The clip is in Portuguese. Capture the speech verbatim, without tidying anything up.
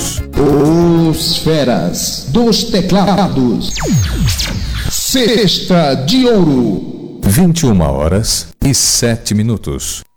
minutos. Os feras dos teclados. Cesta de Ouro. vinte e uma horas e sete minutos.